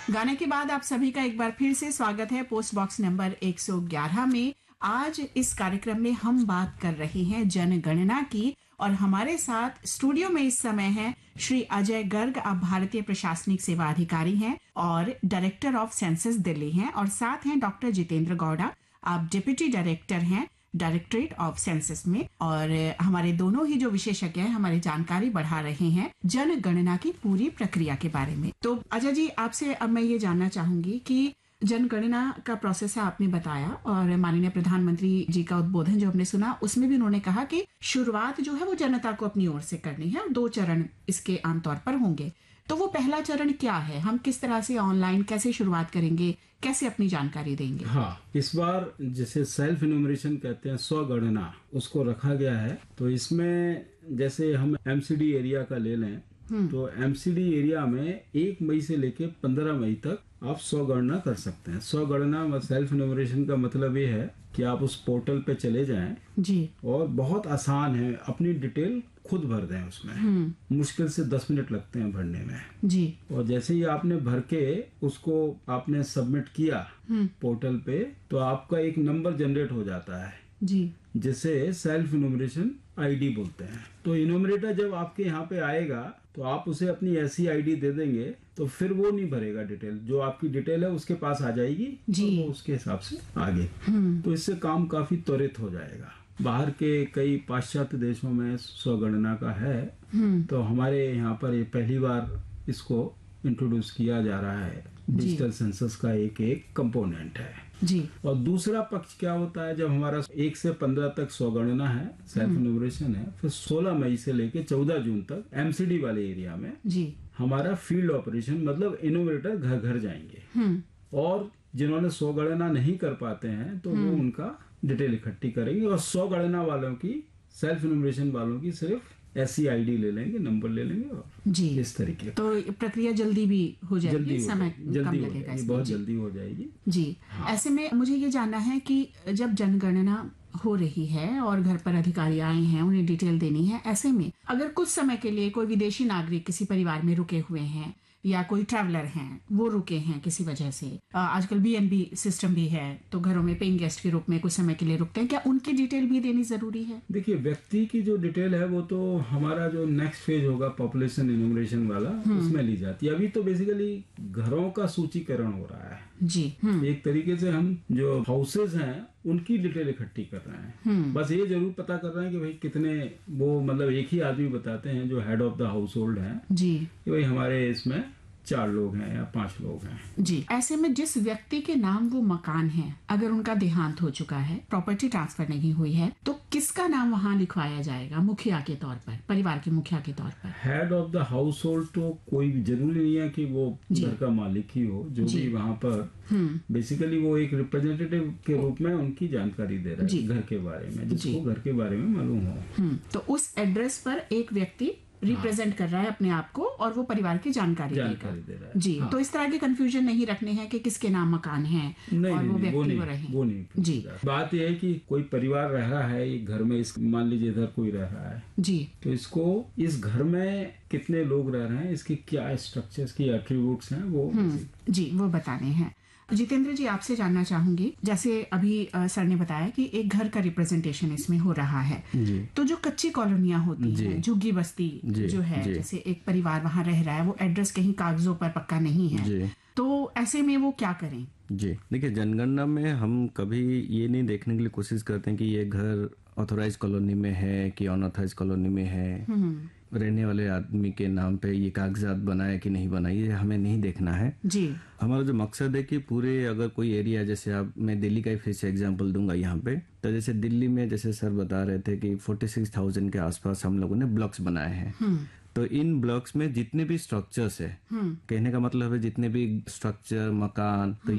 गाने के बाद आप सभी का एक बार फिर से स्वागत है पोस्ट बॉक्स नंबर 111 में। आज इस कार्यक्रम में हम बात कर रहे हैं जनगणना की और हमारे साथ स्टूडियो में इस समय है श्री अजय गर्ग। आप भारतीय प्रशासनिक सेवा अधिकारी हैं और डायरेक्टर ऑफ सेंसस दिल्ली हैं, और साथ हैं डॉक्टर जितेंद्र गौड़ा, आप डिप्टी डायरेक्टर हैं डायरेक्टरेट ऑफ सेंसस में। और हमारे दोनों ही जो विशेषज्ञ हैं हमारी जानकारी बढ़ा रहे हैं जनगणना की पूरी प्रक्रिया के बारे में। तो अजय जी, आपसे अब मैं ये जानना चाहूंगी कि जनगणना का प्रोसेस है, आपने बताया, और माननीय प्रधानमंत्री जी का उद्बोधन जो हमने सुना उसमें भी उन्होंने कहा कि शुरुआत जो है वो जनता को अपनी ओर से करनी है और 2 चरण इसके आमतौर पर होंगे। तो वो पहला चरण क्या है? हम किस तरह से ऑनलाइन कैसे शुरुआत करेंगे, कैसे अपनी जानकारी देंगे? हाँ, इस बार जैसे सेल्फ इन्यूमरेशन कहते हैं, स्वगणना, उसको रखा गया है। तो इसमें जैसे हम एमसीडी एरिया का ले लें तो एमसीडी एरिया में 1 मई से लेके 15 मई तक आप स्वगणना कर सकते हैं। स्वगणना सेल्फ इन्यूमरेशन का मतलब ये है कि आप उस पोर्टल पे चले जाएं जी, और बहुत आसान है, अपनी डिटेल खुद भर दें उसमें। मुश्किल से 10 मिनट लगते हैं भरने में जी। और जैसे ही आपने भर के उसको आपने सबमिट किया पोर्टल पे, तो आपका एक नंबर जनरेट हो जाता है जी, जिसे सेल्फ इन्यूमरेशन आईडी बोलते हैं। तो इन्यूमरेटर जब आपके यहाँ पे आएगा तो आप उसे अपनी ऐसी आईडी दे देंगे तो फिर वो नहीं भरेगा डिटेल, जो आपकी डिटेल है उसके पास आ जाएगी जी। और वो उसके हिसाब से आगे, तो इससे काम काफी त्वरित हो जाएगा। बाहर के कई पाश्चात्य देशों में स्वगणना का है, तो हमारे यहाँ पर ये पहली बार इसको इंट्रोड्यूस किया जा रहा है। डिजिटल सेंसस का एक कंपोनेंट है जी। और दूसरा पक्ष क्या होता है, जब हमारा 1 से 15 तक स्वगणना है, सेल्फ इन्यूमरेशन है, फिर 16 मई से लेके 14 जून तक एमसीडी वाले एरिया में जी हमारा फील्ड ऑपरेशन, मतलब इन्यूमरेटर घर घर जाएंगे और जिन्होंने स्वगणना नहीं कर पाते हैं तो वो उनका डिटेल इकट्ठी करेंगे और स्वगणना वालों की, सेल्फ इन्यूमरेशन वालों की सिर्फ ऐसी आईडी ले लेंगे, नंबर ले लेंगे और जी इस तरीके। तो प्रक्रिया जल्दी भी हो जाएगी, समय कम लगेगा, बहुत जल्दी हो जाएगी जी। हाँ। ऐसे में मुझे ये जानना है कि जब जनगणना हो रही है और घर पर अधिकारी आए हैं, उन्हें डिटेल देनी है, ऐसे में अगर कुछ समय के लिए कोई विदेशी नागरिक किसी परिवार में रुके हुए हैं या कोई ट्रैवलर हैं, वो रुके हैं किसी वजह से, आजकल बीएनबी सिस्टम भी है, तो घरों में पेइंग गेस्ट के रूप में कुछ समय के लिए रुकते हैं, क्या उनकी डिटेल भी देनी जरूरी है? देखिए, व्यक्ति की जो डिटेल है वो तो हमारा जो नेक्स्ट फेज होगा पॉपुलेशन इन्यूमरेशन वाला, उसमें ली जाती है। अभी तो बेसिकली घरों का सूचीकरण हो रहा है जी। एक तरीके से हम जो हाउसेज हैं उनकी डिटेल इकट्ठी कर रहे हैं। बस ये जरूर पता कर रहे हैं कि भाई कितने, वो मतलब एक ही आदमी बताते हैं जो head of the house hold है जी, कि भाई हमारे इसमें 4 लोग हैं या 5 लोग हैं जी। ऐसे में जिस व्यक्ति के नाम वो मकान है, अगर उनका देहांत हो चुका है, प्रॉपर्टी ट्रांसफर नहीं हुई है, तो किसका नाम वहाँ लिखवाया जाएगा? मुखिया के तौर पर, परिवार के मुखिया के तौर पर? Head of the house hold तो कोई भी जरूरी नहीं है कि वो घर का मालिक ही हो, जो भी वहाँ पर बेसिकली वो एक रिप्रेजेंटेटिव के रूप में उनकी जानकारी दे रहा है घर के बारे में, जिसको घर के बारे में मालूम हो। तो उस एड्रेस पर एक व्यक्ति रिप्रेजेंट कर रहा है अपने आप को और वो परिवार की जानकारी दे रहा है जी। हाँ। तो इस तरह के कंफ्यूजन नहीं रखने हैं कि किसके नाम मकान है और वो व्यक्ति वो नहीं जी। बात यह है कि कोई परिवार रह रहा है एक घर में, इस मान लीजिए इधर कोई रह रहा है जी, तो इसको इस घर में कितने लोग रह रहे हैं, इसके क्या स्ट्रक्चर्स की एट्रीब्यूट्स हैं, वो जी वो बताने हैं। जितेंद्र जी, आपसे जानना चाहूंगी, जैसे अभी सर ने बताया कि एक घर का रिप्रेजेंटेशन इसमें हो रहा है, तो जो कच्ची कॉलोनियां होती हैं, झुग्गी बस्ती जो है, जैसे एक परिवार वहां रह रहा है, वो एड्रेस कहीं कागजों पर पक्का नहीं है, तो ऐसे में वो क्या करें? जी देखिए, जनगणना में हम कभी ये नहीं देखने के लिए कोशिश करते हैं कि ये घर ऑथोराइज कॉलोनी में है कि अनऑथोराइज कॉलोनी में है, रहने वाले आदमी के नाम पे ये कागजात बनाए कि नहीं बनाए, ये हमें नहीं देखना है जी। हमारा जो मकसद है कि पूरे अगर कोई एरिया, जैसे आप, मैं दिल्ली का ही फिर से एग्जांपल दूंगा यहाँ पे, तो जैसे दिल्ली में जैसे सर बता रहे थे कि 46,000 के आसपास हम लोगों ने ब्लॉक्स बनाए हैं। तो इन ब्लॉक्स में जितने भी स्ट्रक्चर्स है, कहने का मतलब है जितने भी स्ट्रक्चर, मकान, तो